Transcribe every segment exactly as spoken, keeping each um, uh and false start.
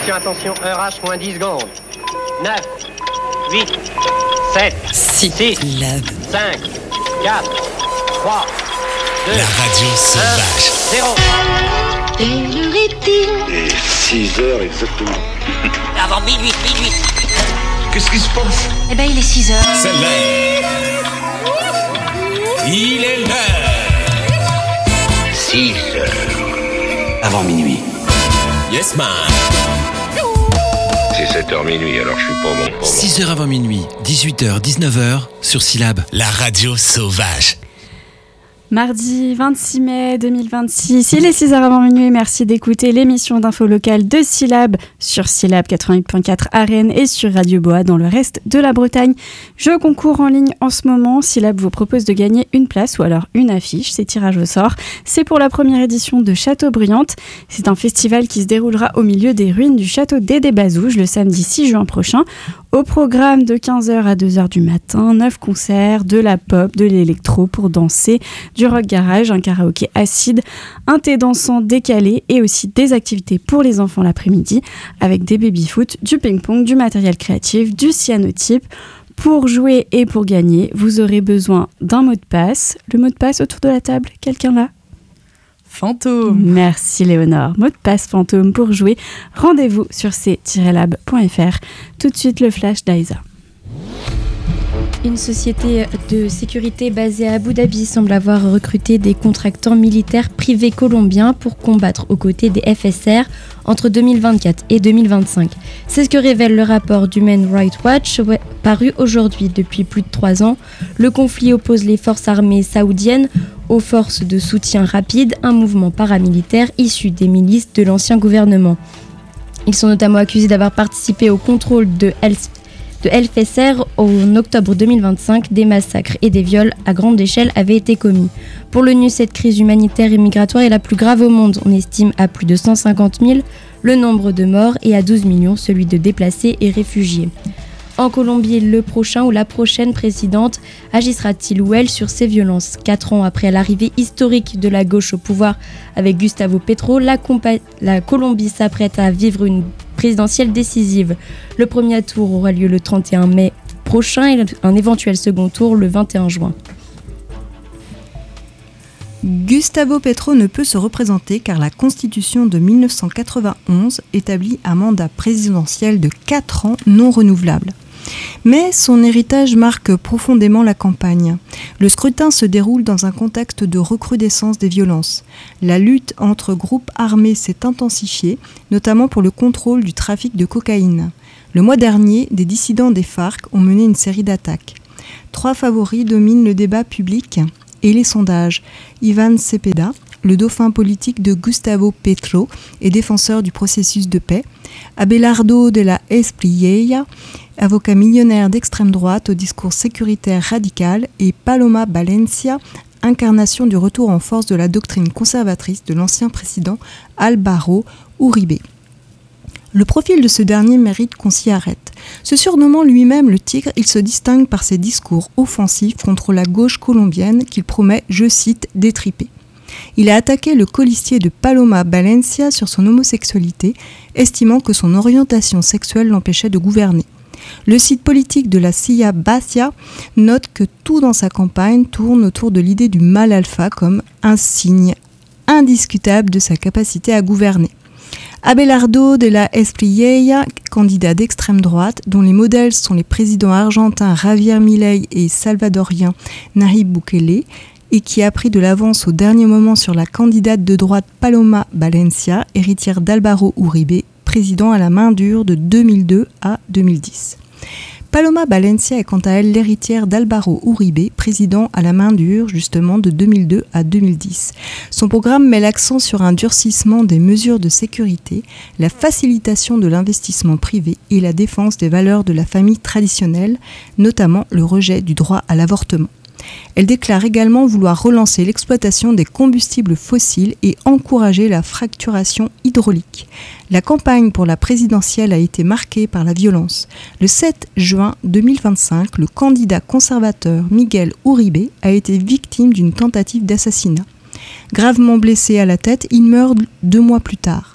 Attention, attention, heure H moins dix secondes. neuf, huit, sept, six, cinq, quatre, trois, deux, La radio sauvage. un, zéro. Et le reptile. Et six heures exactement. Avant minuit, minuit. Qu'est-ce qui se passe? Eh ben, il est six heures. C'est l'heure. Il est l'heure. six heures. Avant minuit. Yes, man. C'est sept heures minuit, alors je suis pas bon pour six heures avant minuit, dix-huit heures, dix-neuf heures, sur Syllab. La radio sauvage. Mardi vingt-six mai deux mille vingt-six, il est six heures avant minuit. Merci d'écouter l'émission d'info locale de Syllab sur Syllab quatre-vingt-huit point quatre à Rennes et sur Radio Boa dans le reste de la Bretagne. Jeu concours en ligne en ce moment. Syllab vous propose de gagner une place ou alors une affiche. C'est tirage au sort. C'est pour la première édition de Châteaubriante. C'est un festival qui se déroulera au milieu des ruines du château d'Aidé-Bazouges le samedi six juin prochain. Au programme de quinze heures à deux heures du matin, neuf concerts, de la pop, de l'électro pour danser, du rock garage, un karaoké acide, un thé dansant décalé et aussi des activités pour les enfants l'après-midi avec des baby-foot, du ping-pong, du matériel créatif, du cyanotype. Pour jouer et pour gagner, vous aurez besoin d'un mot de passe. Le mot de passe autour de la table, quelqu'un là ? Fantôme. Merci Léonore. Mot de passe fantôme pour jouer. Rendez-vous sur c tiret lab point f r. Tout de suite le flash d'Aïsa. Une société de sécurité basée à Abu Dhabi semble avoir recruté des contractants militaires privés colombiens pour combattre aux côtés des F S R entre deux mille vingt-quatre et deux mille vingt-cinq. C'est ce que révèle le rapport d'Human Rights Watch paru aujourd'hui. Depuis plus de trois ans, le conflit oppose les forces armées saoudiennes aux forces de soutien rapide, un mouvement paramilitaire issu des milices de l'ancien gouvernement. Ils sont notamment accusés d'avoir participé au contrôle de El de F S R en octobre deux mille vingt-cinq, des massacres et des viols à grande échelle avaient été commis. Pour l'ONU, cette crise humanitaire et migratoire est la plus grave au monde. On estime à plus de cent cinquante mille le nombre de morts et à douze millions celui de déplacés et réfugiés. En Colombie, le prochain ou la prochaine présidente agissera-t-il ou elle sur ces violences ? Quatre ans après l'arrivée historique de la gauche au pouvoir avec Gustavo Petro, la, compa- la Colombie s'apprête à vivre une présidentielle décisive. Le premier tour aura lieu le trente et un mai prochain et un éventuel second tour le vingt et un juin. Gustavo Petro ne peut se représenter car la Constitution de dix-neuf cent quatre-vingt-onze établit un mandat présidentiel de quatre ans non renouvelable. Mais son héritage marque profondément la campagne. Le scrutin se déroule dans un contexte de recrudescence des violences. La lutte entre groupes armés s'est intensifiée, notamment pour le contrôle du trafic de cocaïne. Le mois dernier, des dissidents des FARC ont mené une série d'attaques. Trois favoris dominent le débat public et les sondages. Iván Cepeda, le dauphin politique de Gustavo Petro et défenseur du processus de paix, Abelardo de la Espriella, avocat millionnaire d'extrême droite au discours sécuritaire radical, et Paloma Valencia, incarnation du retour en force de la doctrine conservatrice de l'ancien président Álvaro Uribe. Le profil de ce dernier mérite qu'on s'y arrête. Se surnommant lui-même le tigre, il se distingue par ses discours offensifs contre la gauche colombienne qu'il promet, je cite, d'étriper. Il a attaqué le colistier de Paloma Valencia sur son homosexualité, estimant que son orientation sexuelle l'empêchait de gouverner. Le site politique de la C I A Basia note que tout dans sa campagne tourne autour de l'idée du mal alpha comme un signe indiscutable de sa capacité à gouverner. Abelardo de la Espriella, candidat d'extrême droite, dont les modèles sont les présidents argentins Javier Milei et salvadorien Nayib Bukele, et qui a pris de l'avance au dernier moment sur la candidate de droite Paloma Valencia, héritière d'Álvaro Uribe, président à la main dure de deux mille deux à deux mille dix. Paloma Valencia est quant à elle l'héritière d'Álvaro Uribe, président à la main dure justement de deux mille deux à deux mille dix. Son programme met l'accent sur un durcissement des mesures de sécurité, la facilitation de l'investissement privé et la défense des valeurs de la famille traditionnelle, notamment le rejet du droit à l'avortement. Elle déclare également vouloir relancer l'exploitation des combustibles fossiles et encourager la fracturation hydraulique. La campagne pour la présidentielle a été marquée par la violence. Le sept juin deux mille vingt-cinq, le candidat conservateur Miguel Uribe a été victime d'une tentative d'assassinat. Gravement blessé à la tête, il meurt deux mois plus tard.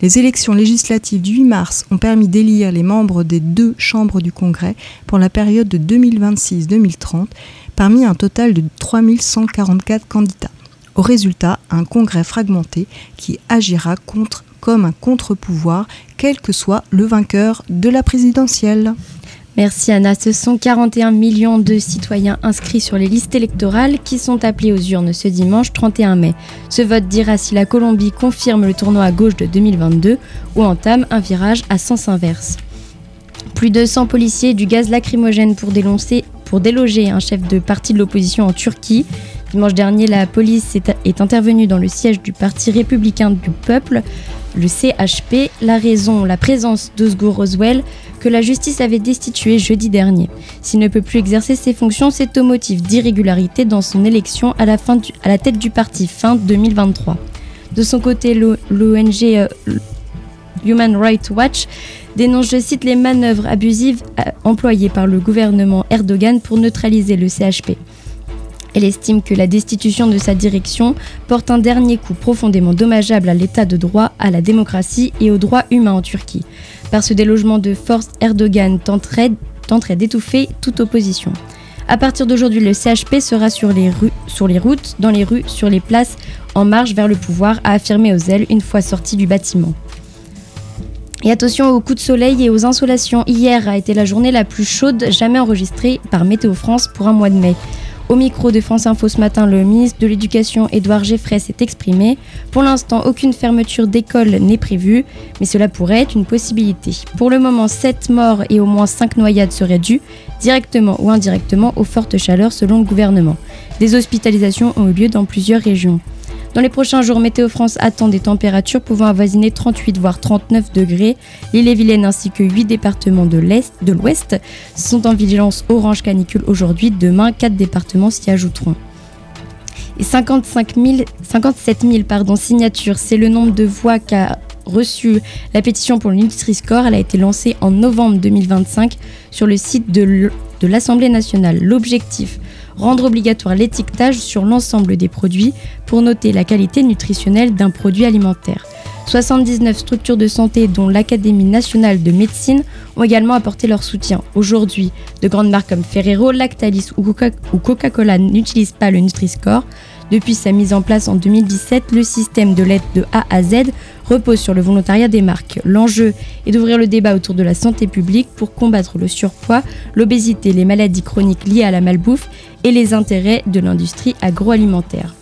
Les élections législatives du huit mars ont permis d'élire les membres des deux chambres du Congrès pour la période de deux mille vingt-six à deux mille trente, parmi un total de trois mille cent quarante-quatre candidats. Au résultat, un Congrès fragmenté qui agira contre, comme un contre-pouvoir, quel que soit le vainqueur de la présidentielle. Merci Anna. Ce sont quarante et un millions de citoyens inscrits sur les listes électorales qui sont appelés aux urnes ce dimanche trente et un mai. Ce vote dira si la Colombie confirme le tournoi à gauche de deux mille vingt-deux ou entame un virage à sens inverse. Plus de cent policiers et du gaz lacrymogène pour, dénoncer, pour déloger un chef de parti de l'opposition en Turquie. Dimanche dernier, la police est, est intervenue dans le siège du Parti républicain du peuple, le C H P. La raison, la présence d'Ozgur Roswell, que la justice avait destitué jeudi dernier. S'il ne peut plus exercer ses fonctions, c'est au motif d'irrégularité dans son élection à la, fin du, à la tête du parti fin deux mille vingt-trois. De son côté, l'O N G euh, Human Rights Watch dénonce, je cite, les manœuvres abusives euh, employées par le gouvernement Erdogan pour neutraliser le C H P. Elle estime que la destitution de sa direction porte un dernier coup profondément dommageable à l'état de droit, à la démocratie et aux droits humains en Turquie. Par ce délogement de force, Erdogan tenterait, tenterait d'étouffer toute opposition. À partir d'aujourd'hui, le C H P sera sur les, rues, sur les routes, dans les rues, sur les places, en marche vers le pouvoir, a affirmé Özel une fois sorti du bâtiment. Et attention aux coups de soleil et aux insolations. Hier a été la journée la plus chaude jamais enregistrée par Météo France pour un mois de mai. Au micro de France Info ce matin, le ministre de l'Éducation, Édouard Geffray, s'est exprimé. Pour l'instant, aucune fermeture d'école n'est prévue, mais cela pourrait être une possibilité. Pour le moment, sept morts et au moins cinq noyades seraient dues, directement ou indirectement, aux fortes chaleurs selon le gouvernement. Des hospitalisations ont eu lieu dans plusieurs régions. Dans les prochains jours, Météo France attend des températures pouvant avoisiner trente-huit voire trente-neuf degrés. L'Ille-et-Vilaine ainsi que huit départements de l'Est, de l'Ouest sont en vigilance orange canicule aujourd'hui. Demain, quatre départements s'y ajouteront. Et cinquante-cinq mille, cinquante-sept mille pardon, signatures, c'est le nombre de voix qu'a reçu la pétition pour le Nutri-Score. Elle a été lancée en novembre deux mille vingt-cinq sur le site de l'Assemblée nationale. L'objectif, rendre obligatoire l'étiquetage sur l'ensemble des produits pour noter la qualité nutritionnelle d'un produit alimentaire. soixante-dix-neuf structures de santé, dont l'Académie nationale de médecine, ont également apporté leur soutien. Aujourd'hui, de grandes marques comme Ferrero, Lactalis ou Coca- ou Coca-Cola n'utilisent pas le Nutri-Score. Depuis sa mise en place en deux mille dix-sept, le système de l'aide de A à Z repose sur le volontariat des marques. L'enjeu est d'ouvrir le débat autour de la santé publique pour combattre le surpoids, l'obésité, les maladies chroniques liées à la malbouffe et les intérêts de l'industrie agroalimentaire.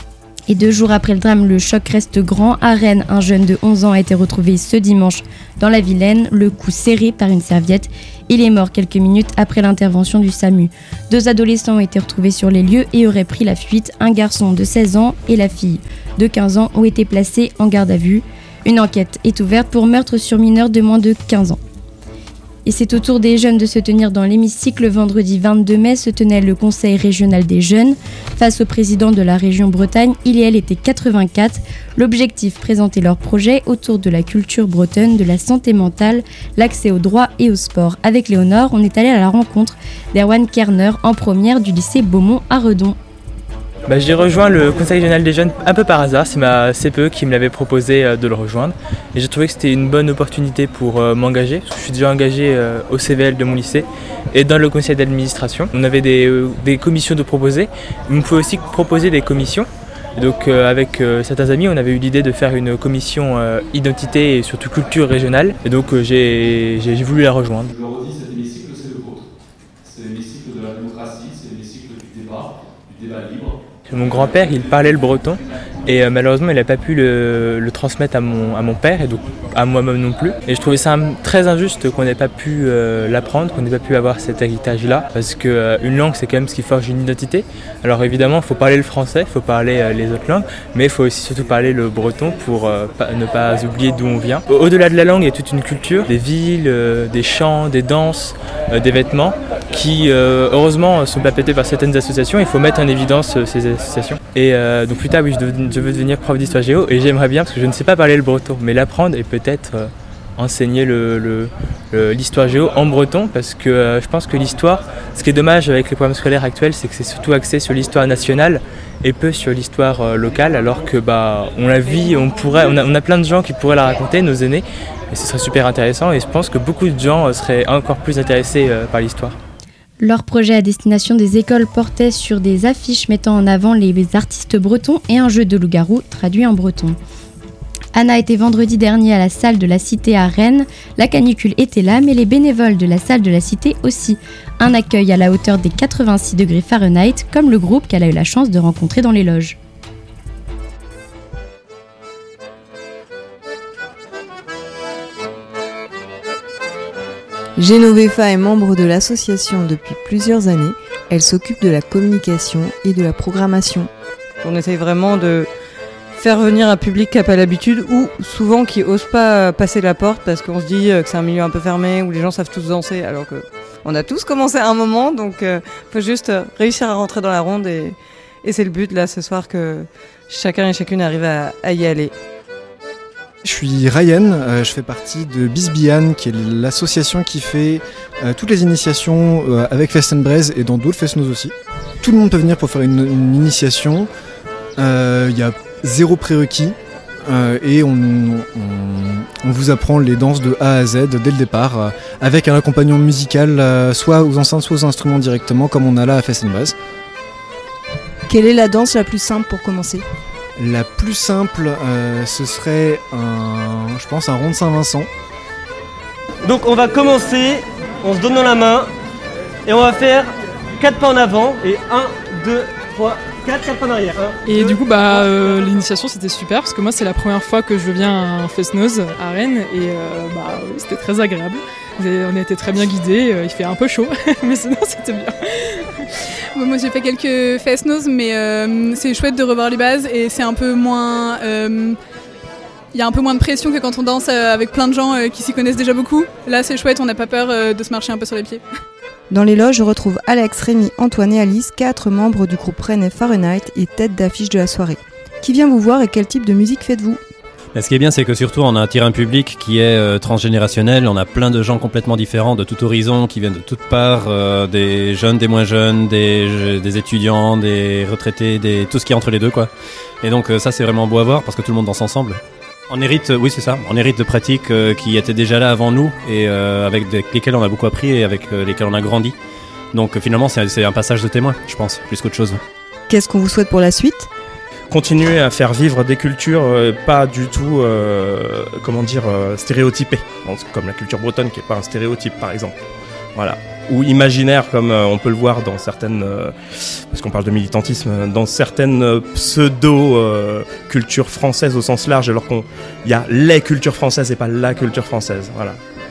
Et deux jours après le drame, le choc reste grand. À Rennes, un jeune de onze ans a été retrouvé ce dimanche dans la Vilaine, le cou serré par une serviette. Il est mort quelques minutes après l'intervention du SAMU. Deux adolescents ont été retrouvés sur les lieux et auraient pris la fuite. Un garçon de seize ans et la fille de quinze ans ont été placés en garde à vue. Une enquête est ouverte pour meurtre sur mineur de moins de quinze ans. Et c'est au tour des jeunes de se tenir dans l'hémicycle. Le vendredi vingt-deux mai se tenait le Conseil régional des jeunes. Face au président de la région Bretagne, il et elle étaient quatre-vingt-quatre. L'objectif, présenter leurs projets autour de la culture bretonne, de la santé mentale, l'accès au droit et au sport. Avec Léonore, on est allé à la rencontre d'Erwan Kerner en première du lycée Beaumont à Redon. Bah, j'ai rejoint le Conseil régional des jeunes un peu par hasard, c'est ma C P E qui me l'avait proposé euh, de le rejoindre et j'ai trouvé que c'était une bonne opportunité pour euh, m'engager, parce que je suis déjà engagé euh, au C V L de mon lycée et dans le conseil d'administration. On avait des, euh, des commissions de proposer, mais on pouvait aussi proposer des commissions. Et donc euh, avec euh, certains amis, on avait eu l'idée de faire une commission euh, identité et surtout culture régionale et donc euh, j'ai, j'ai, j'ai voulu la rejoindre. Je le redis, cet hémicycle c'est le vôtre, c'est l'hémicycle de la démocratie, c'est l'hémicycle du débat, du débat libre. Mon grand-père, il parlait le breton et euh, malheureusement, il n'a pas pu le, le transmettre à mon, à mon père et donc à moi-même non plus. Et je trouvais ça un, très injuste qu'on n'ait pas pu euh, l'apprendre, qu'on n'ait pas pu avoir cet héritage-là parce qu'une euh, langue, c'est quand même ce qui forge une identité. Alors évidemment, il faut parler le français, il faut parler euh, les autres langues, mais il faut aussi surtout parler le breton pour euh, pas, ne pas oublier d'où on vient. Au-delà de la langue, il y a toute une culture, des villes, euh, des chants, des danses, euh, des vêtements qui euh, heureusement sont perpétués par certaines associations. Il faut mettre en évidence euh, ces associations. Et euh, donc plus tard, oui, je, dev- je veux devenir prof d'histoire géo et j'aimerais bien, parce que je ne sais pas parler le breton, mais l'apprendre et peut-être euh, enseigner le, le, euh, l'histoire géo en breton, parce que euh, je pense que l'histoire, ce qui est dommage avec les programmes scolaires actuels, c'est que c'est surtout axé sur l'histoire nationale et peu sur l'histoire euh, locale, alors que bah, on la vit, on, pourrait, on, a, on a plein de gens qui pourraient la raconter, nos aînés, et ce serait super intéressant, et je pense que beaucoup de gens euh, seraient encore plus intéressés euh, par l'histoire. Leur projet à destination des écoles portait sur des affiches mettant en avant les artistes bretons et un jeu de loup-garou traduit en breton. Anna était vendredi dernier à la salle de la Cité à Rennes. La canicule était là, mais les bénévoles de la salle de la Cité aussi. Un accueil à la hauteur des quatre-vingt-six degrés Fahrenheit, comme le groupe qu'elle a eu la chance de rencontrer dans les loges. Genovefa est membre de l'association depuis plusieurs années. Elle s'occupe de la communication et de la programmation. On essaye vraiment de faire venir un public qui n'a pas l'habitude ou souvent qui n'ose pas passer la porte parce qu'on se dit que c'est un milieu un peu fermé où les gens savent tous danser alors qu'on a tous commencé à un moment, donc il euh, faut juste réussir à rentrer dans la ronde et, et c'est le but là ce soir que chacun et chacune arrive à, à y aller. Je suis Ryan, euh, je fais partie de Bisbian, qui est l'association qui fait euh, toutes les initiations euh, avec Fest and Braise et dans d'autres Fest-Noz aussi. Tout le monde peut venir pour faire une, une initiation, il euh, y a zéro prérequis euh, et on, on, on vous apprend les danses de A à Z dès le départ, euh, avec un accompagnement musical, euh, soit aux enceintes, soit aux instruments directement, comme on a là à Fest and Braise. Quelle est la danse la plus simple pour commencer ? La plus simple, euh, ce serait un, je pense, un rond de Saint-Vincent. Donc on va commencer, on se donne dans la main et on va faire quatre pas en avant et un, deux, trois, quatre, quatre pas en arrière. un, et deux, du coup, bah, euh, l'initiation c'était super parce que moi c'est la première fois que je viens à un Fest-Noz à Rennes et euh, bah, oui, c'était très agréable. On a été très bien guidés, il fait un peu chaud, mais sinon c'était bien. Moi j'ai fait quelques Fest-Noz, mais euh, c'est chouette de revoir les bases et c'est un peu moins... Il euh, y a un peu moins de pression que quand on danse avec plein de gens euh, qui s'y connaissent déjà beaucoup. Là c'est chouette, on n'a pas peur euh, de se marcher un peu sur les pieds. Dans les loges, je retrouve Alex, Rémi, Antoine et Alice, quatre membres du groupe Rennais Fahrenheit et tête d'affiche de la soirée. Qui vient vous voir et quel type de musique faites-vous ? Mais ce qui est bien, c'est que surtout on attire un public qui est euh, transgénérationnel. On a plein de gens complètement différents de tout horizon, qui viennent de toutes parts, euh, des jeunes, des moins jeunes, des, des étudiants, des retraités, des, tout ce qui est entre les deux, quoi. Et donc euh, ça, c'est vraiment beau à voir parce que tout le monde danse ensemble. On hérite, oui c'est ça, on hérite de pratiques euh, qui étaient déjà là avant nous et euh, avec des, lesquelles on a beaucoup appris et avec euh, lesquelles on a grandi. Donc euh, finalement, c'est, c'est un passage de témoin, je pense, plus qu'autre chose. Qu'est-ce qu'on vous souhaite pour la suite ? Continuer à faire vivre des cultures euh, pas du tout, euh, comment dire, euh, stéréotypées, comme la culture bretonne qui n'est pas un stéréotype par exemple, voilà, ou imaginaire comme euh, on peut le voir dans certaines, euh, parce qu'on parle de militantisme, dans certaines euh, pseudo-cultures euh, françaises au sens large, alors qu'il y a les cultures françaises et pas la culture française, voilà.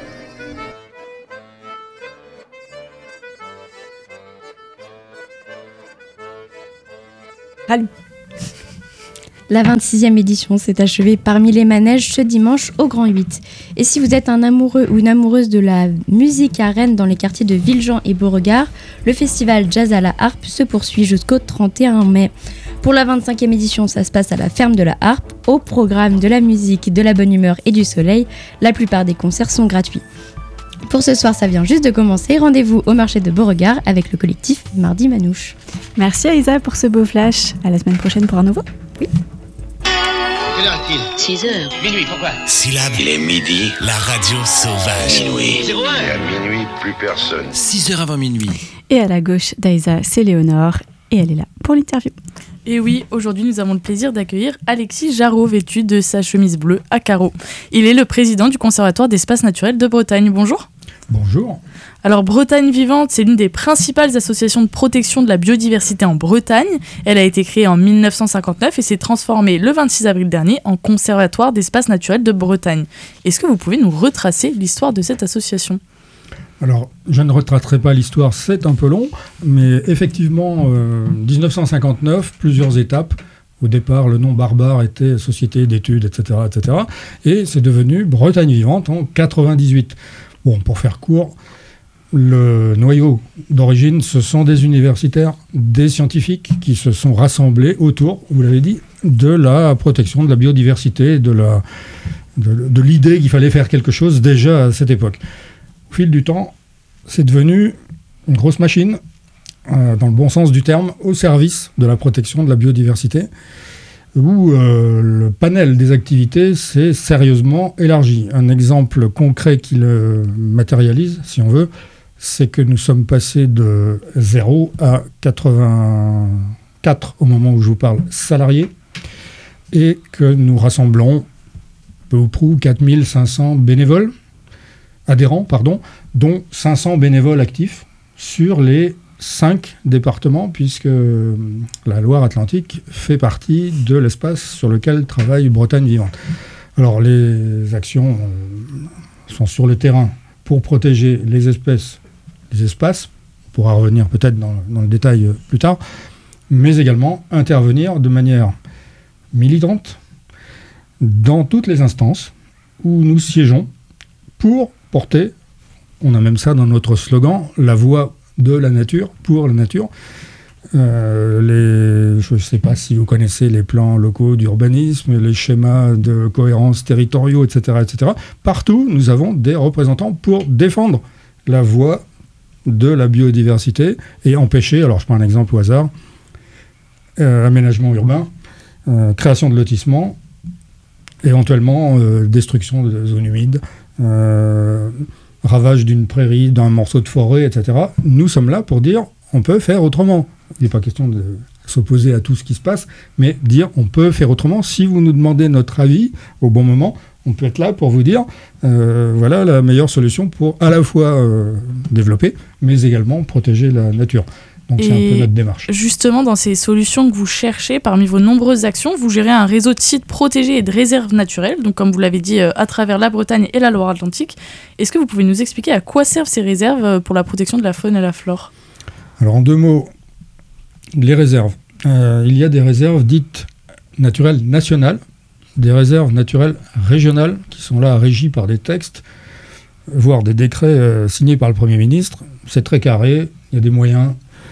Allô. La vingt-sixième édition s'est achevée parmi les manèges ce dimanche au Grand huit. Et si vous êtes un amoureux ou une amoureuse de la musique à Rennes dans les quartiers de Villejean et Beauregard, le festival Jazz à la Harpe se poursuit jusqu'au trente et un mai. Pour la vingt-cinquième édition, ça se passe à la Ferme de la Harpe, au programme de la musique, de la bonne humeur et du soleil. La plupart des concerts sont gratuits. Pour ce soir, ça vient juste de commencer. Rendez-vous au marché de Beauregard avec le collectif Mardi Manouche. Merci Aïssa pour ce beau flash. À la semaine prochaine pour un nouveau. Oui. Quelle heure est-il ? six heures. Minuit, pourquoi ? Syllabe. Il est midi. La radio sauvage. Minuit. zéro un. Et à minuit, plus personne. six heures avant minuit. Et à la gauche d'Aïssa, c'est Léonore. Et elle est là pour l'interview. Et oui, aujourd'hui, nous avons le plaisir d'accueillir Alexis Jarreau, vêtu de sa chemise bleue à carreaux. Il est le président du Conservatoire d'espaces naturels de Bretagne. Bonjour. Bonjour. Alors, Bretagne Vivante, c'est l'une des principales associations de protection de la biodiversité en Bretagne. Elle a été créée en dix-neuf cent cinquante-neuf et s'est transformée le vingt-six avril dernier en Conservatoire d'espaces naturels de Bretagne. Est-ce que vous pouvez nous retracer l'histoire de cette association ? Alors, je ne retracerai pas l'histoire, c'est un peu long, mais effectivement, euh, dix-neuf cent cinquante-neuf, plusieurs étapes. Au départ, le nom barbare était Société d'études, et cetera, et cetera. Et c'est devenu Bretagne Vivante en quatre-vingt-dix-huit. Bon, pour faire court, le noyau d'origine, ce sont des universitaires, des scientifiques qui se sont rassemblés autour, vous l'avez dit, de la protection de la biodiversité, de, la, de, de l'idée qu'il fallait faire quelque chose déjà à cette époque. fil du temps, c'est devenu une grosse machine, euh, dans le bon sens du terme, au service de la protection de la biodiversité, où euh, le panel des activités s'est sérieusement élargi. Un exemple concret qui le matérialise, si on veut, c'est que nous sommes passés de zéro à quatre-vingt-quatre, au moment où je vous parle, salariés, et que nous rassemblons peu ou prou quatre mille cinq cents bénévoles, adhérents, pardon, dont cinq cents bénévoles actifs sur les cinq départements, puisque la Loire-Atlantique fait partie de l'espace sur lequel travaille Bretagne Vivante. Alors les actions euh, sont sur le terrain pour protéger les espèces, les espaces, on pourra revenir peut-être dans, dans le détail plus tard, mais également intervenir de manière militante dans toutes les instances où nous siégeons pour porter, on a même ça dans notre slogan, la voix de la nature, pour la nature. Euh, les, je ne sais pas si vous connaissez les plans locaux d'urbanisme, les schémas de cohérence territoriaux, et cetera, et cetera. Partout, nous avons des représentants pour défendre la voix de la biodiversité et empêcher, alors je prends un exemple au hasard, euh, aménagement urbain, euh, création de lotissements, éventuellement euh, destruction de zones humides, euh, ravage d'une prairie, d'un morceau de forêt, et cetera. Nous sommes là pour dire on peut faire autrement. Il n'est pas question de s'opposer à tout ce qui se passe, mais dire on peut faire autrement. Si vous nous demandez notre avis au bon moment, on peut être là pour vous dire euh, voilà la meilleure solution pour à la fois euh, développer, mais également protéger la nature. Donc c'est un peu notre démarche. Justement, dans ces solutions que vous cherchez, parmi vos nombreuses actions, vous gérez un réseau de sites protégés et de réserves naturelles, donc comme vous l'avez dit, euh, à travers la Bretagne et la Loire-Atlantique. Est-ce que vous pouvez nous expliquer à quoi servent ces réserves pour la protection de la faune et la flore ? Alors en deux mots, les réserves. Euh, il y a des réserves dites naturelles nationales, des réserves naturelles régionales, qui sont là régies par des textes, voire des décrets euh, signés par le Premier ministre. C'est très carré, il y a des moyens.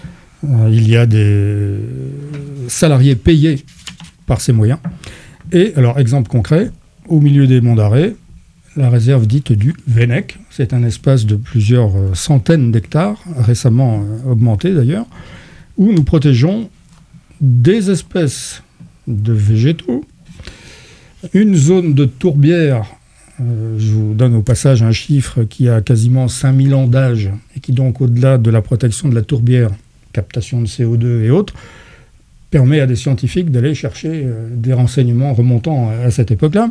Il y a des salariés payés par ces moyens. Et alors, exemple concret, au milieu des monts d'Arrée, la réserve dite du Vennec, c'est un espace de plusieurs centaines d'hectares, récemment augmenté d'ailleurs, où nous protégeons des espèces de végétaux, une zone de tourbière, euh, je vous donne au passage un chiffre qui a quasiment cinq mille ans d'âge, et qui donc, au-delà de la protection de la tourbière, captation de C O deux et autres, permet à des scientifiques d'aller chercher euh, des renseignements remontant à, à cette époque-là.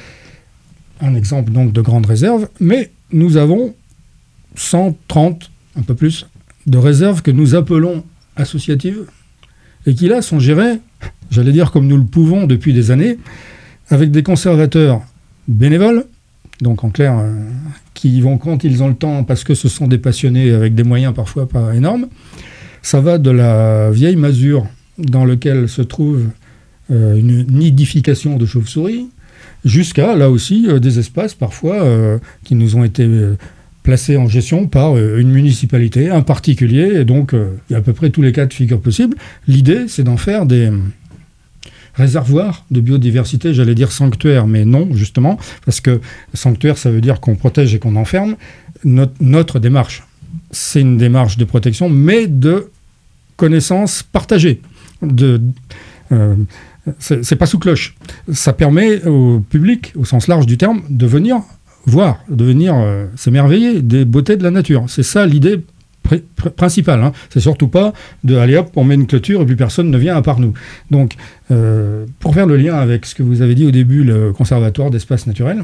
Un exemple donc de grande réserve, mais nous avons cent trente, un peu plus, de réserves que nous appelons associatives, et qui là sont gérées, j'allais dire comme nous le pouvons depuis des années, avec des conservateurs bénévoles, donc en clair, euh, qui y vont quand ils ont le temps, parce que ce sont des passionnés avec des moyens parfois pas énormes. Ça va de la vieille masure dans laquelle se trouve euh, une nidification de chauves-souris, jusqu'à, là aussi, euh, des espaces parfois euh, qui nous ont été euh, placés en gestion par euh, une municipalité, un particulier, et donc euh, il y a à peu près tous les cas de figure possibles. L'idée, c'est d'en faire des euh, réservoirs de biodiversité, j'allais dire sanctuaires, mais non, justement, parce que sanctuaire, ça veut dire qu'on protège et qu'on enferme. Notre, notre démarche, c'est une démarche de protection, mais de connaissance partagée. De, euh, c'est, c'est pas sous cloche. Ça permet au public, au sens large du terme, de venir voir, de venir euh, s'émerveiller des beautés de la nature. C'est ça l'idée pr- pr- principale. Hein. C'est surtout pas de aller hop, on met une clôture et puis personne ne vient à part nous. Donc, euh, pour faire le lien avec ce que vous avez dit au début, le conservatoire d'espaces naturels,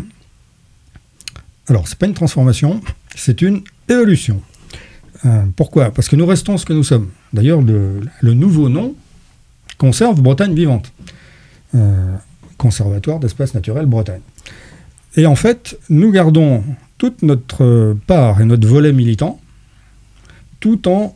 alors c'est pas une transformation, c'est une évolution. Euh, pourquoi ? Parce que nous restons ce que nous sommes. D'ailleurs, le, le nouveau nom conserve Bretagne Vivante. Euh, Conservatoire d'espaces naturels Bretagne. Et en fait, nous gardons toute notre part et notre volet militant, tout en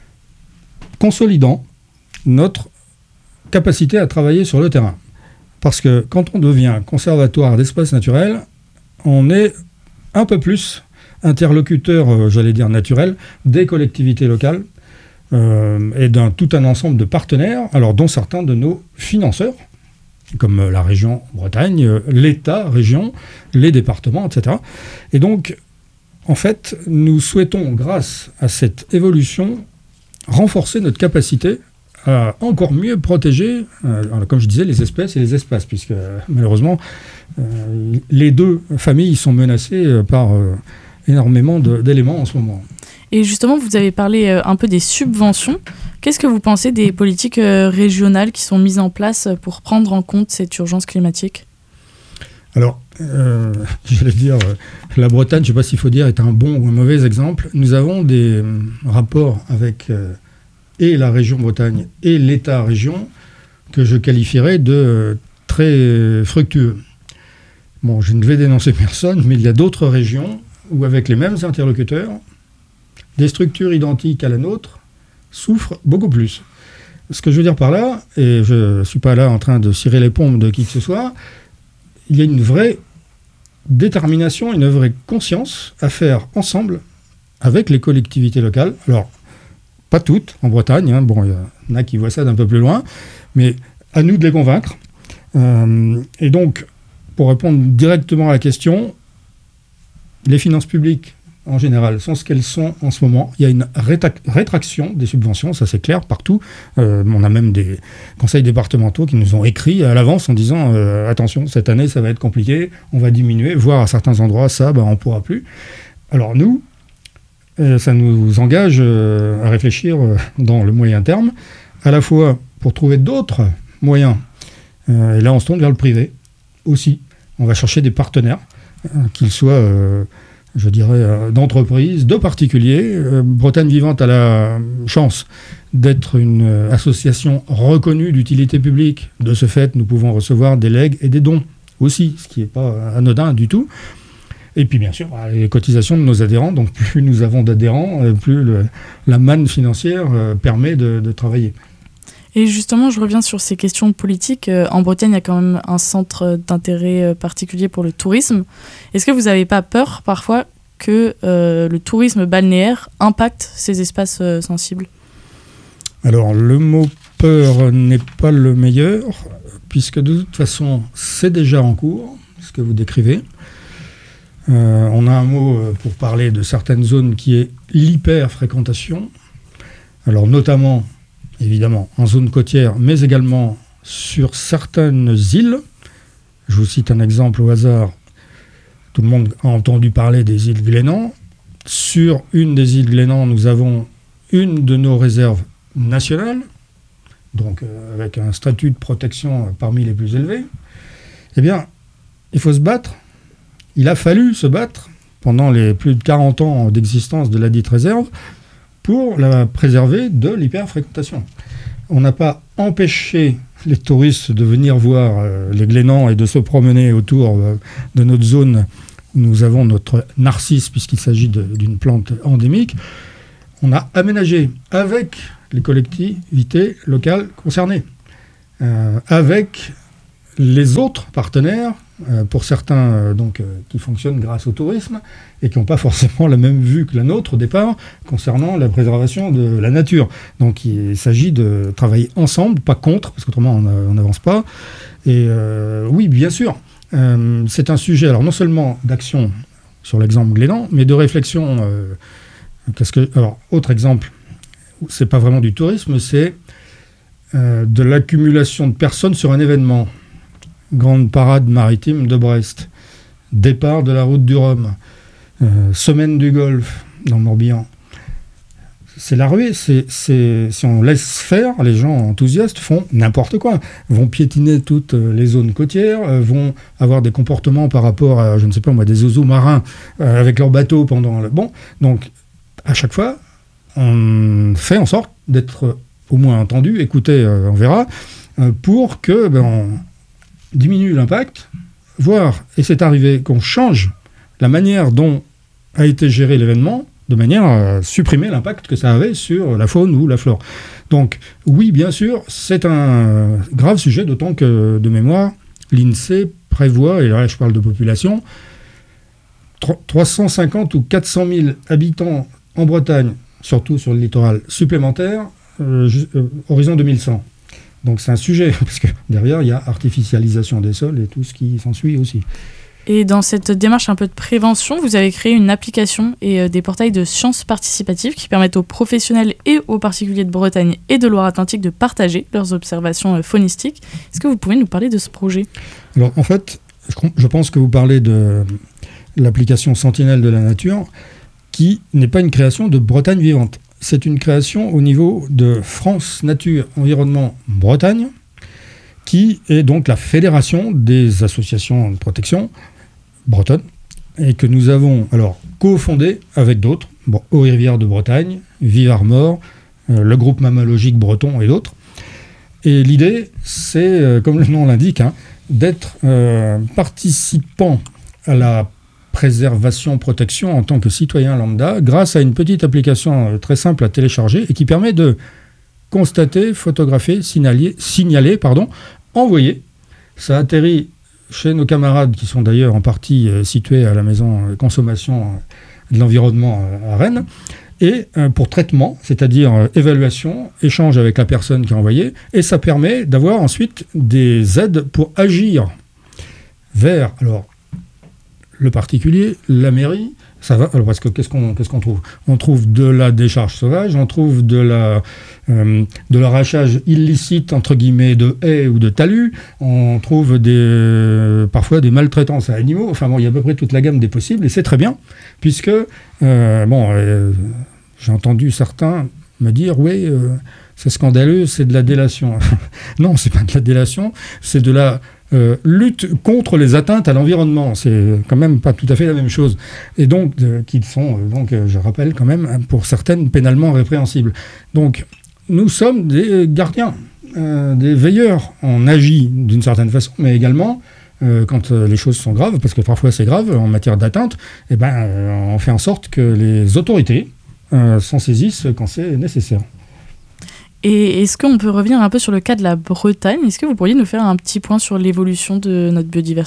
consolidant notre capacité à travailler sur le terrain. Parce que quand on devient conservatoire d'espaces naturels, on est un peu plus interlocuteur, euh, j'allais dire naturel, des collectivités locales euh, et d'un tout un ensemble de partenaires, alors dont certains de nos financeurs, comme euh, la région Bretagne, euh, l'État, région, les départements, et cetera. Et donc, en fait, nous souhaitons, grâce à cette évolution, renforcer notre capacité à encore mieux protéger, euh, comme je disais, les espèces et les espaces, puisque euh, malheureusement, euh, les deux familles sont menacées euh, par euh, énormément de, d'éléments en ce moment. Et justement, vous avez parlé euh, un peu des subventions. Qu'est-ce que vous pensez des politiques euh, régionales qui sont mises en place pour prendre en compte cette urgence climatique ? Alors, euh, j'allais dire, euh, la Bretagne, je ne sais pas s'il faut dire, est un bon ou un mauvais exemple. Nous avons des euh, rapports avec euh, et la région Bretagne et l'État-région que je qualifierais de euh, très fructueux. Bon, je ne vais dénoncer personne, mais il y a d'autres régions où, avec les mêmes interlocuteurs, des structures identiques à la nôtre souffrent beaucoup plus. Ce que je veux dire par là, et je ne suis pas là en train de cirer les pompes de qui que ce soit, il y a une vraie détermination, une vraie conscience à faire ensemble avec les collectivités locales. Alors, pas toutes en Bretagne, hein. Bon, il y en a qui voient ça d'un peu plus loin, mais à nous de les convaincre. Euh, et donc, pour répondre directement à la question, les finances publiques en général sont ce qu'elles sont en ce moment. Il y a une réta- rétraction des subventions, ça c'est clair, partout. Euh, on a même des conseils départementaux qui nous ont écrit à l'avance en disant euh, attention, cette année ça va être compliqué, on va diminuer, voire à certains endroits ça, bah, on ne pourra plus. Alors nous, euh, ça nous engage euh, à réfléchir euh, dans le moyen terme, à la fois pour trouver d'autres moyens. Euh, et là on se tourne vers le privé aussi. On va chercher des partenaires, euh, qu'ils soient... Euh, je dirais, euh, d'entreprises, de particuliers. Euh, Bretagne Vivante a la chance d'être une euh, association reconnue d'utilité publique. De ce fait, nous pouvons recevoir des legs et des dons aussi, ce qui n'est pas euh, anodin du tout. Et puis, bien sûr, les cotisations de nos adhérents. Donc, plus nous avons d'adhérents, euh, plus le, la manne financière euh, permet de, de travailler. Et justement, je reviens sur ces questions politiques. Euh, en Bretagne, il y a quand même un centre d'intérêt euh, particulier pour le tourisme. Est-ce que vous n'avez pas peur, parfois, que euh, le tourisme balnéaire impacte ces espaces euh, sensibles ? Alors, le mot peur n'est pas le meilleur, puisque de toute façon, c'est déjà en cours, ce que vous décrivez. Euh, on a un mot euh, pour parler de certaines zones qui est l'hyper-fréquentation. Alors, notamment... évidemment en zone côtière, mais également sur certaines îles. Je vous cite un exemple au hasard. Tout le monde a entendu parler des îles Glénan. Sur une des îles Glénan, nous avons une de nos réserves nationales, donc euh, avec un statut de protection parmi les plus élevés. Eh bien, il faut se battre. Il a fallu se battre pendant les plus de quarante ans d'existence de la dite réserve pour la préserver de l'hyperfréquentation. On n'a pas empêché les touristes de venir voir euh, les Glénans et de se promener autour euh, de notre zone où nous avons notre narcisse, puisqu'il s'agit de, d'une plante endémique. On a aménagé avec les collectivités locales concernées, euh, avec les autres partenaires, euh, pour certains euh, donc, euh, qui fonctionnent grâce au tourisme et qui n'ont pas forcément la même vue que la nôtre au départ concernant la préservation de la nature. Donc il s'agit de travailler ensemble, pas contre, parce qu'autrement on n'avance pas. Et euh, oui, bien sûr, euh, c'est un sujet, alors non seulement d'action sur l'exemple Glénan, mais de réflexion. Euh, qu'est-ce que, alors, autre exemple, c'est pas vraiment du tourisme, c'est euh, de l'accumulation de personnes sur un événement. Grande parade maritime de Brest, départ de la route du Rhum, euh, semaine du Golfe dans le Morbihan. C'est la ruée, c'est, c'est, si on laisse faire, les gens enthousiastes font n'importe quoi, vont piétiner toutes les zones côtières, euh, vont avoir des comportements par rapport à, je ne sais pas moi, des oiseaux marins euh, avec leurs bateaux pendant le... Bon, donc à chaque fois, on fait en sorte d'être au moins entendu, écouté, euh, on verra, euh, pour que... Ben, on, diminue l'impact, voire, et c'est arrivé, qu'on change la manière dont a été géré l'événement, de manière à supprimer l'impact que ça avait sur la faune ou la flore. Donc, oui, bien sûr, c'est un grave sujet, d'autant que, de mémoire, l'INSEE prévoit, et là je parle de population, trois cent cinquante ou quatre cent mille habitants en Bretagne, surtout sur le littoral supplémentaire, euh, euh, horizon deux mille cent. Donc c'est un sujet, parce que derrière, il y a artificialisation des sols et tout ce qui s'ensuit aussi. Et dans cette démarche un peu de prévention, vous avez créé une application et euh, des portails de sciences participatives qui permettent aux professionnels et aux particuliers de Bretagne et de Loire-Atlantique de partager leurs observations euh, faunistiques. Est-ce que vous pouvez nous parler de ce projet ? Alors en fait, je pense que vous parlez de l'application Sentinelle de la nature, qui n'est pas une création de Bretagne vivante. C'est une création au niveau de France Nature Environnement Bretagne, qui est donc la fédération des associations de protection bretonnes, et que nous avons alors cofondé avec d'autres, bon, Eaux et Rivières de Bretagne, Vive Armor, euh, le groupe mammalogique breton et d'autres. Et l'idée, c'est, euh, comme le nom l'indique, hein, d'être euh, participant à la préservation-protection en tant que citoyen lambda, grâce à une petite application euh, très simple à télécharger et qui permet de constater, photographier, signaler, signaler pardon, envoyer. Ça atterrit chez nos camarades qui sont d'ailleurs en partie euh, situés à la maison euh, consommation euh, de l'environnement euh, à Rennes, et euh, pour traitement, c'est-à-dire euh, évaluation, échange avec la personne qui a envoyé, et ça permet d'avoir ensuite des aides pour agir vers alors, le particulier, la mairie. Ça va, alors parce que qu'est-ce qu'on, qu'est-ce qu'on trouve ? On trouve de la décharge sauvage, on trouve de, la, euh, de l'arrachage illicite, entre guillemets, de haies ou de talus, on trouve des, euh, parfois des maltraitances à animaux, enfin bon, il y a à peu près toute la gamme des possibles, et c'est très bien, puisque, euh, bon, euh, j'ai entendu certains me dire, oui, euh, c'est scandaleux, c'est de la délation. Non, c'est pas de la délation, c'est de la... Euh, lutte contre les atteintes à l'environnement, c'est quand même pas tout à fait la même chose, et donc euh, qui sont, euh, donc euh, je rappelle quand même, pour certaines pénalement répréhensibles. Donc nous sommes des gardiens, euh, des veilleurs. On agit d'une certaine façon, mais également euh, quand euh, les choses sont graves, parce que parfois c'est grave en matière d'atteinte, eh ben euh, on fait en sorte que les autorités euh, s'en saisissent quand c'est nécessaire. Et est-ce qu'on peut revenir un peu sur le cas de la Bretagne ? Est-ce que vous pourriez nous faire un petit point sur l'évolution de notre biodiversité ?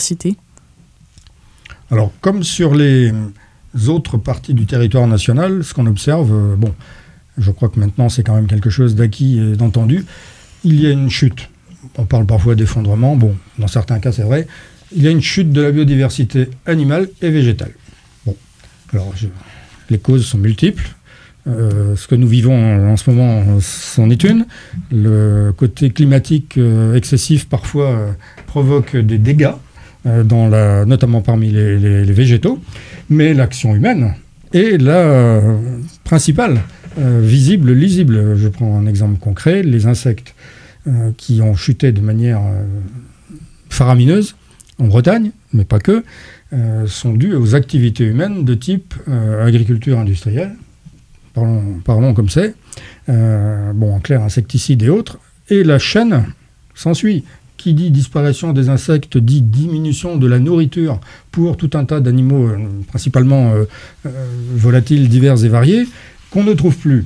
Alors, comme sur les autres parties du territoire national, ce qu'on observe, euh, bon, je crois que maintenant c'est quand même quelque chose d'acquis et d'entendu, il y a une chute. On parle parfois d'effondrement, bon, dans certains cas c'est vrai, il y a une chute de la biodiversité animale et végétale. Bon, alors je, les causes sont multiples. Euh, ce que nous vivons en ce moment, c'en est une. Le côté climatique euh, excessif parfois euh, provoque des dégâts, euh, dans la, notamment parmi les, les, les végétaux, mais l'action humaine est la euh, principale, euh, visible, lisible. Je prends un exemple concret, les insectes euh, qui ont chuté de manière euh, faramineuse en Bretagne, mais pas que, euh, sont dus aux activités humaines de type euh, agriculture industrielle. Parlons, parlons comme c'est, euh, bon, en clair, insecticides et autres, et la chaîne s'ensuit. Qui dit disparition des insectes dit diminution de la nourriture pour tout un tas d'animaux, euh, principalement euh, euh, volatiles, divers et variés, qu'on ne trouve plus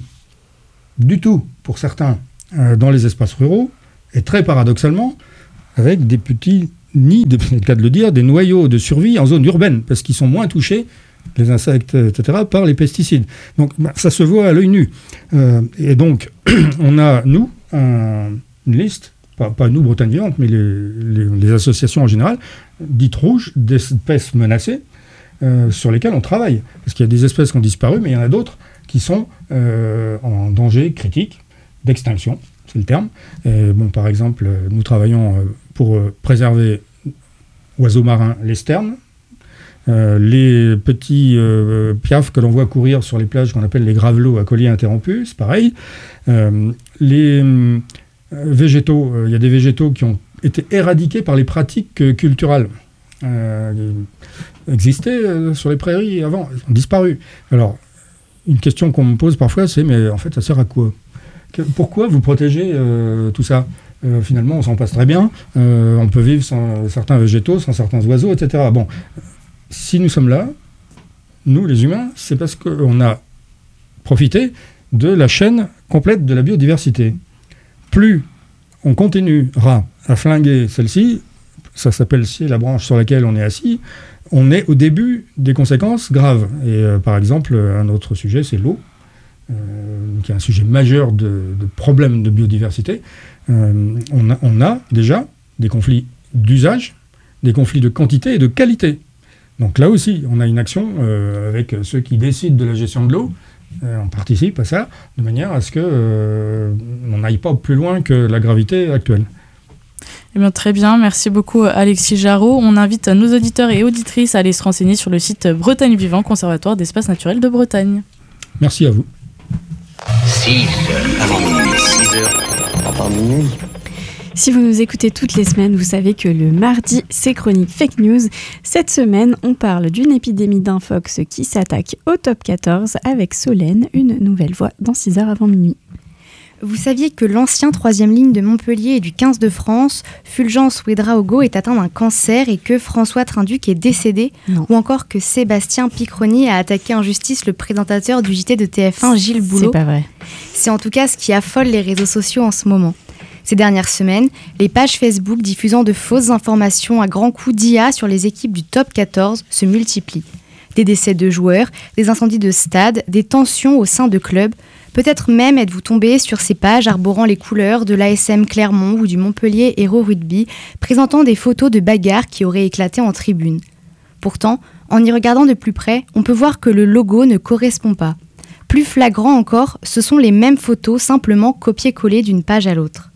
du tout, pour certains, euh, dans les espaces ruraux, et très paradoxalement, avec des petits nids, c'est le cas de le dire, des noyaux de survie en zone urbaine, parce qu'ils sont moins touchés, les insectes, et cetera, par les pesticides. Donc bah, ça se voit à l'œil nu. Euh, et donc, on a, nous, un, une liste, pas, pas nous, Bretagne Vivante, mais les, les, les associations en général, dites rouges, d'espèces menacées, euh, sur lesquelles on travaille. Parce qu'il y a des espèces qui ont disparu, mais il y en a d'autres qui sont euh, en danger critique d'extinction, c'est le terme. Et, bon, par exemple, nous travaillons pour préserver oiseaux marins, les sternes, Euh, les petits euh, piafs que l'on voit courir sur les plages qu'on appelle les gravelots à collier interrompu, c'est pareil. Euh, les euh, végétaux, il euh, y a des végétaux qui ont été éradiqués par les pratiques euh, culturales. Euh, existaient euh, sur les prairies avant, ils ont disparu. Alors, une question qu'on me pose parfois, c'est mais en fait, ça sert à quoi ? que, Pourquoi vous protégez euh, tout ça ? Euh, finalement, on s'en passe très bien. Euh, on peut vivre sans certains végétaux, sans certains oiseaux, et cetera. Bon. Si nous sommes là, nous les humains, c'est parce qu'on a profité de la chaîne complète de la biodiversité. Plus on continuera à flinguer celle-ci, ça s'appelle si la branche sur laquelle on est assis, on est au début des conséquences graves. Et euh, par exemple, un autre sujet, c'est l'eau, euh, qui est un sujet majeur de, de problème de biodiversité. Euh, on, a, on a déjà des conflits d'usage, des conflits de quantité et de qualité. Donc là aussi, on a une action euh, avec ceux qui décident de la gestion de l'eau. Euh, on participe à ça de manière à ce qu'on euh, n'aille pas plus loin que la gravité actuelle. Eh bien, très bien, merci beaucoup Alexis Jarraud. On invite nos auditeurs et auditrices à aller se renseigner sur le site Bretagne Vivant, Conservatoire d'espaces naturels de Bretagne. Merci à vous. six heures avant minuit. six heures avant minuit. Si vous nous écoutez toutes les semaines, vous savez que le mardi, c'est Chronique Fake News. Cette semaine, on parle d'une épidémie d'infox qui s'attaque au top quatorze avec Solène, une nouvelle voix dans six heures avant minuit. Vous saviez que l'ancien troisième ligne de Montpellier et du quinze de France, Fulgence Ouedraogo, est atteint d'un cancer et que François Trinduc est décédé? Non. Ou encore que Sébastien Picroni a attaqué en justice le présentateur du J T de T F un, Gilles Boulot? C'est pas vrai. C'est en tout cas ce qui affole les réseaux sociaux en ce moment. Ces dernières semaines, les pages Facebook diffusant de fausses informations à grands coups d'I A sur les équipes du top quatorze se multiplient. Des décès de joueurs, des incendies de stades, des tensions au sein de clubs. Peut-être même êtes-vous tombé sur ces pages arborant les couleurs de l'A S M Clermont ou du Montpellier Hérault Rugby, présentant des photos de bagarres qui auraient éclaté en tribune. Pourtant, en y regardant de plus près, on peut voir que le logo ne correspond pas. Plus flagrant encore, ce sont les mêmes photos simplement copiées-collées d'une page à l'autre.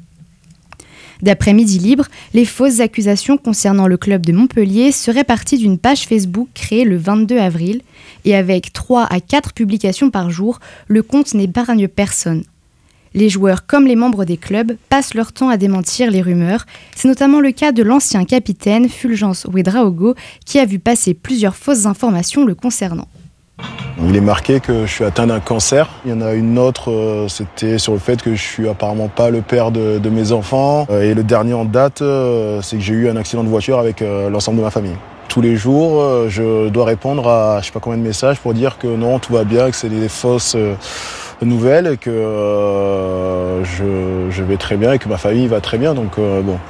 D'après Midi Libre, les fausses accusations concernant le club de Montpellier seraient parties d'une page Facebook créée le vingt-deux avril, et avec trois à quatre publications par jour, le compte n'épargne personne. Les joueurs comme les membres des clubs passent leur temps à démentir les rumeurs. C'est notamment le cas de l'ancien capitaine Fulgence Ouedraogo qui a vu passer plusieurs fausses informations le concernant. Il est marqué que je suis atteint d'un cancer. Il y en a une autre, euh, c'était sur le fait que je suis apparemment pas le père de, de mes enfants. Euh, et le dernier en date, euh, c'est que j'ai eu un accident de voiture avec euh, l'ensemble de ma famille. Tous les jours, euh, je dois répondre à je sais pas combien de messages pour dire que non, tout va bien, que c'est des fausses euh, nouvelles, et que euh, je, je vais très bien et que ma famille va très bien. Donc euh, bon.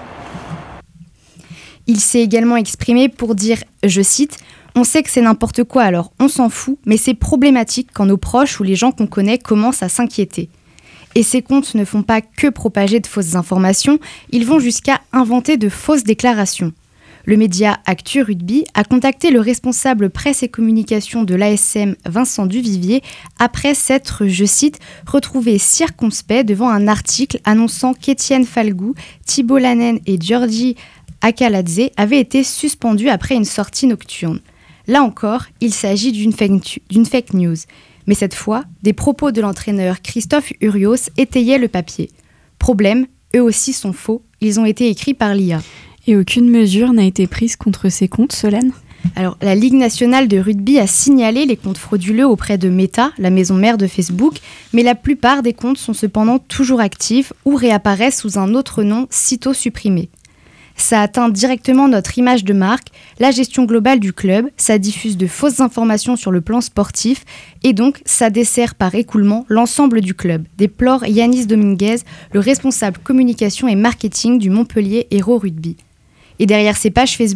Il s'est également exprimé pour dire, je cite, « On sait que c'est n'importe quoi, alors on s'en fout, mais c'est problématique quand nos proches ou les gens qu'on connaît commencent à s'inquiéter. » Et ces comptes ne font pas que propager de fausses informations, ils vont jusqu'à inventer de fausses déclarations. Le média Actu Rugby a contacté le responsable presse et communication de l'A S M, Vincent Duvivier, après s'être, je cite, « retrouvé circonspect devant un article annonçant qu'Étienne Falgou, Thibault Lanen et Giorgi Akaladze avaient été suspendus après une sortie nocturne. Là encore, il s'agit d'une fake, d'une fake news. Mais cette fois, des propos de l'entraîneur Christophe Urios étayaient le papier. Problème, eux aussi sont faux, ils ont été écrits par l'I A. Et aucune mesure n'a été prise contre ces comptes, Solène ? Alors, la Ligue nationale de rugby a signalé les comptes frauduleux auprès de Meta, la maison mère de Facebook, mais la plupart des comptes sont cependant toujours actifs ou réapparaissent sous un autre nom sitôt supprimé. Ça atteint directement notre image de marque, la gestion globale du club, ça diffuse de fausses informations sur le plan sportif et donc ça dessert par écoulement l'ensemble du club, déplore Yanis Dominguez, le responsable communication et marketing du Montpellier Hérault Rugby. Et derrière ces pages Facebook,